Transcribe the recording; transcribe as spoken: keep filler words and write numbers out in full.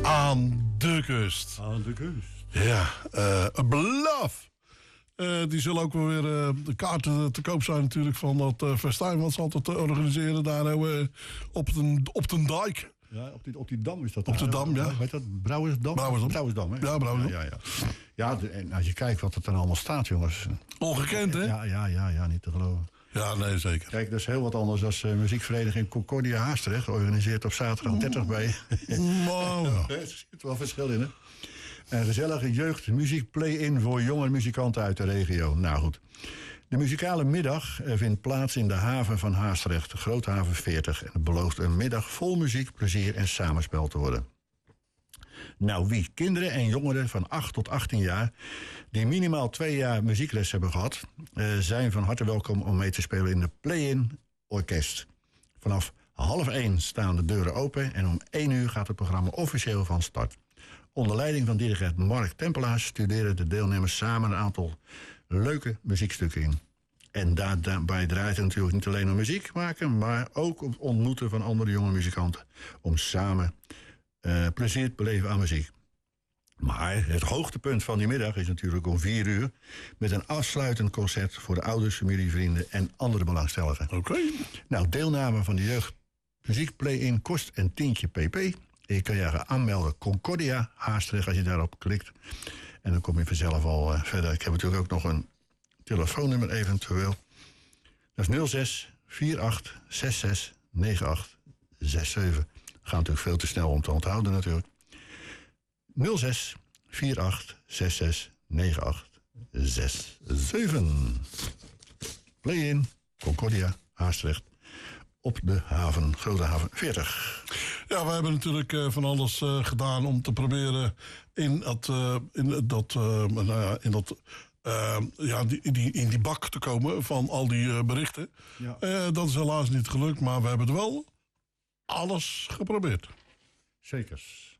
Aan de kust. Aan de kust. Ja, uh, Bluff. Uh, die zullen ook wel weer uh, de kaarten te koop zijn natuurlijk van dat uh, festijn wat ze altijd uh, organiseren daar uh, op den, op den dijk. Ja, op die, op die dam is dat. Op de dam, ja. Weet dat? Brouwersdam? Brouwersdam. Brouwersdam, hè? Ja, Brouwersdam. Ja, ja, ja. ja de, en als je kijkt wat er dan allemaal staat, jongens. Ongekend, hè? Ja, ja, ja, ja, niet te geloven. Ja, nee, zeker. Kijk, dat is heel wat anders dan uh, muziekvereniging Concordia Haastrecht, georganiseerd op zaterdag dertig bij. Wow. Er zit wel verschil in, hè? Een gezellige jeugdmuziek play-in voor jonge muzikanten uit de regio. Nou goed. De muzikale middag vindt plaats in de haven van Haastrecht, Groothaven veertig. En het belooft een middag vol muziek, plezier en samenspel te worden. Nou, wie? Kinderen en jongeren van acht tot achttien jaar... die minimaal twee jaar muziekles hebben gehad... Uh, zijn van harte welkom om mee te spelen in de Play-in Orkest. Vanaf half één staan de deuren open... en om één uur gaat het programma officieel van start. Onder leiding van dirigent Mark Tempelaars... studeren de deelnemers samen een aantal leuke muziekstukken in. En daar, daarbij draait het natuurlijk niet alleen om muziek maken... maar ook om het ontmoeten van andere jonge muzikanten... om samen uh, plezier te beleven aan muziek. Maar het hoogtepunt van die middag is natuurlijk om vier uur... met een afsluitend concert voor de ouders, familie, vrienden... en andere belangstellenden. Oké. Okay. Nou, deelname van de jeugd muziek play-in kost een tientje pp. Je kan je gaan aanmelden Concordia Haastrecht als je daarop klikt. En dan kom je vanzelf al uh, verder. Ik heb natuurlijk ook nog een telefoonnummer eventueel. Dat is nul zes vier acht zes zes negen acht zes zeven. Gaat natuurlijk veel te snel om te onthouden natuurlijk. nul zes vier acht zes zes negen acht zes zeven. Play-in Concordia Haastrecht op de haven, Grote Haven veertig. Ja, we hebben natuurlijk uh, van alles uh, gedaan om te proberen in dat, uh, in dat, uh, nou ja, in dat uh, ja, die, die, in die bak te komen van al die uh, berichten. Ja. Uh, dat is helaas niet gelukt, maar we hebben er wel alles geprobeerd. Zekers.